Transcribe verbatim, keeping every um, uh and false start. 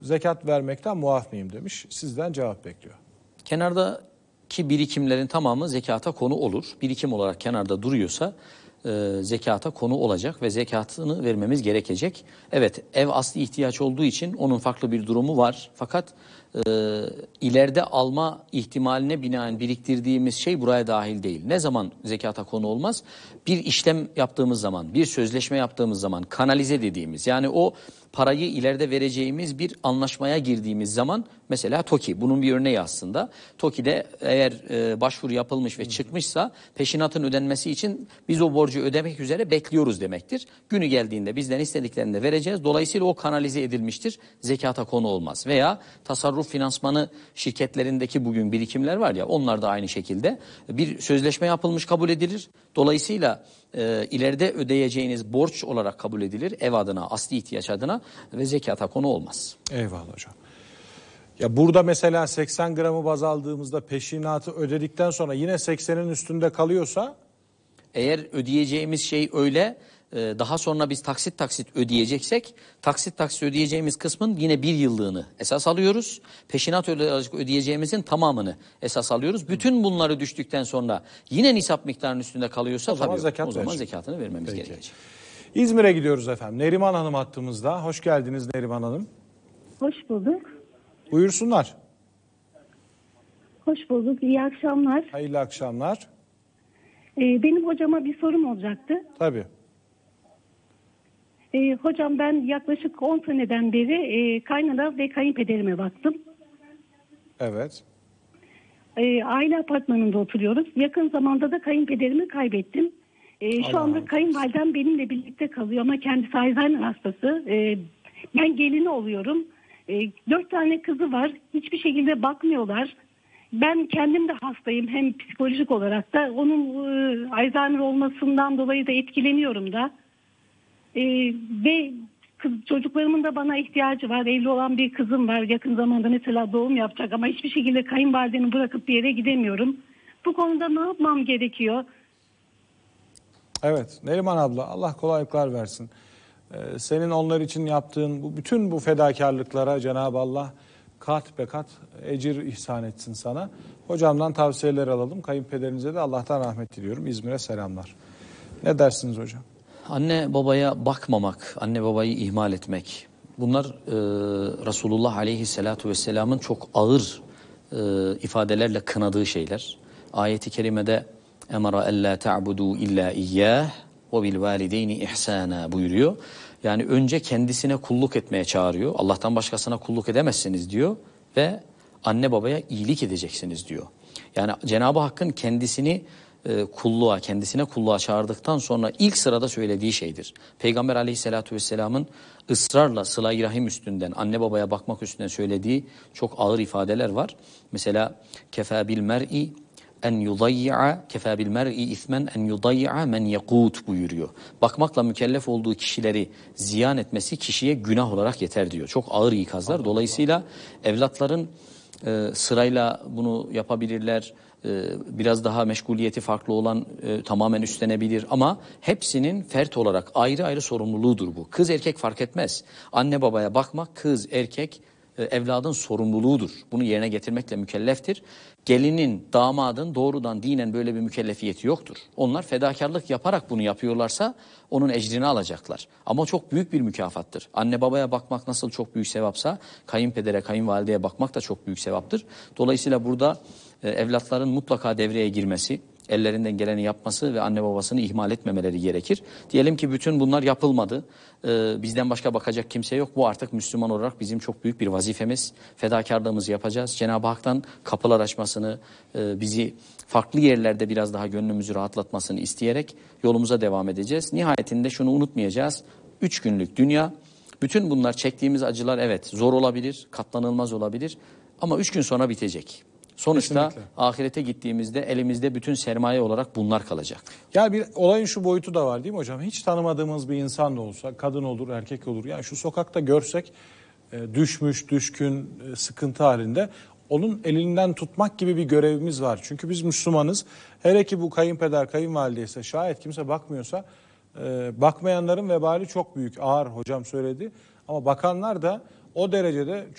zekat vermekten muaf mıyım demiş. Sizden cevap bekliyor. Kenardaki birikimlerin tamamı zekata konu olur. Birikim olarak kenarda duruyorsa e, zekata konu olacak ve zekatını vermemiz gerekecek. Evet, ev asli ihtiyaç olduğu için onun farklı bir durumu var. Fakat e, ileride alma ihtimaline binaen biriktirdiğimiz şey buraya dahil değil. Ne zaman zekata konu olmaz? Bir işlem yaptığımız zaman, bir sözleşme yaptığımız zaman, kanalize dediğimiz, yani o parayı ileride vereceğimiz bir anlaşmaya girdiğimiz zaman, mesela TOKİ bunun bir örneği aslında. TOKİ'de eğer e, başvuru yapılmış ve çıkmışsa peşinatın ödenmesi için biz o borcu ödemek üzere bekliyoruz demektir. Günü geldiğinde bizden istediklerini de vereceğiz. Dolayısıyla o kanalize edilmiştir. Zekata konu olmaz. Veya tasarruf finansmanı şirketlerindeki bugün birikimler var ya, onlar da aynı şekilde bir sözleşme yapılmış kabul edilir. Dolayısıyla e, ileride ödeyeceğiniz borç olarak kabul edilir. Ev adına, asli ihtiyaç adına ve zekata konu olmaz. Eyvallah hocam. Ya burada mesela seksen gramı baz aldığımızda peşinatı ödedikten sonra yine seksenin üstünde kalıyorsa, eğer ödeyeceğimiz şey öyle, daha sonra biz taksit taksit ödeyeceksek, taksit taksit ödeyeceğimiz kısmın yine bir yıllığını esas alıyoruz. Peşinat ödeyeceğimizin tamamını esas alıyoruz. Bütün bunları düştükten sonra yine nisap miktarının üstünde kalıyorsa, o zaman, tabii, zekat o zaman verecek. zekatını vermemiz Peki. gerekecek. İzmir'e gidiyoruz efendim. Neriman Hanım hattımızda. Hoş geldiniz Neriman Hanım. Hoş bulduk. Buyursunlar. Hoş bulduk. İyi akşamlar. Hayırlı akşamlar. Ee, benim hocama bir sorum olacaktı. Tabii. Ee, hocam ben yaklaşık on seneden beri e, kaynana ve kayınpederime baktım. Evet. Ee, aile apartmanında oturuyoruz. Yakın zamanda da kayınpederimi kaybettim. Ee, şu Allah anda Allah. kayınvalidem benimle birlikte kalıyor ama kendisi Alzheimer hastası. Ee, ben gelini oluyorum. Ee, dört tane kızı var. Hiçbir şekilde bakmıyorlar. Ben kendim de hastayım, hem psikolojik olarak da. Onun e, Alzheimer olmasından dolayı da etkileniyorum da. E, ve kız, çocuklarımın da bana ihtiyacı var. Evli olan bir kızım var. Yakın zamanda mesela doğum yapacak ama hiçbir şekilde kayınvalidemi bırakıp bir yere gidemiyorum. Bu konuda ne yapmam gerekiyor? Evet Neriman abla, Allah kolaylıklar versin. Ee, senin onlar için yaptığın bu bütün bu fedakarlıklara Cenab-ı Allah kat be kat ecir ihsan etsin sana. Hocamdan tavsiyeler alalım. Kayınpederinize de Allah'tan rahmet diliyorum. İzmir'e selamlar. Ne dersiniz hocam? Anne babaya bakmamak, anne babayı ihmal etmek, bunlar e, Resulullah Aleyhisselatü Vesselam'ın çok ağır e, ifadelerle kınadığı şeyler. Ayet-i kerimede emara ella ta'budu illa iyyah ve bil valideyni ihsana buyuruyor. Yani önce kendisine kulluk etmeye çağırıyor. Allah'tan başkasına kulluk edemezsiniz diyor ve anne babaya iyilik edeceksiniz diyor. Yani Cenab-ı Hakk'ın kendisini e, kulluğa, kendisine kulluğa çağırdıktan sonra ilk sırada söylediği şeydir. Peygamber Aleyhisselatü Vesselam'ın ısrarla sıla-i rahim üstünden, anne babaya bakmak üstünden söylediği çok ağır ifadeler var. Mesela kefa bil mer'i en yudayya kefa bil mer'i ismen en yudayya men yakut buyuruyor. Bakmakla mükellef olduğu kişileri ziyan etmesi kişiye günah olarak yeter diyor. Çok ağır ikazlar. Dolayısıyla evlatların e, sırayla bunu yapabilirler. E, biraz daha meşguliyeti farklı olan e, tamamen üstlenebilir ama hepsinin fert olarak ayrı ayrı sorumluluğudur bu. Kız erkek fark etmez. Anne babaya bakmak kız erkek evladın sorumluluğudur. Bunu yerine getirmekle mükelleftir. Gelinin, damadın doğrudan dinen böyle bir mükellefiyeti yoktur. Onlar fedakarlık yaparak bunu yapıyorlarsa onun ecrini alacaklar. Ama çok büyük bir mükafattır. Anne babaya bakmak nasıl çok büyük sevapsa, kayınpedere, kayınvalideye bakmak da çok büyük sevaptır. Dolayısıyla burada e, evlatların mutlaka devreye girmesi, ellerinden geleni yapması ve anne babasını ihmal etmemeleri gerekir. Diyelim ki bütün bunlar yapılmadı. Ee, bizden başka bakacak kimse yok. Bu artık Müslüman olarak bizim çok büyük bir vazifemiz. Fedakarlığımızı yapacağız. Cenab-ı Hak'tan kapılar açmasını, e, bizi farklı yerlerde biraz daha gönlümüzü rahatlatmasını isteyerek yolumuza devam edeceğiz. Nihayetinde şunu unutmayacağız. Üç günlük dünya. Bütün bunlar, çektiğimiz acılar evet zor olabilir, katlanılmaz olabilir. Ama üç gün sonra bitecek. Sonuçta kesinlikle ahirete gittiğimizde elimizde bütün sermaye olarak bunlar kalacak. Ya bir olayın şu boyutu da var değil mi hocam? Hiç tanımadığımız bir insan da olsa, kadın olur, erkek olur. Yani şu sokakta görsek e, düşmüş, düşkün, e, sıkıntı halinde onun elinden tutmak gibi bir görevimiz var. Çünkü biz Müslümanız. Hele ki bu kayınpeder, kayınvalide ise, şayet kimse bakmıyorsa e, bakmayanların vebali çok büyük, ağır hocam söyledi. Ama bakanlar da o derecede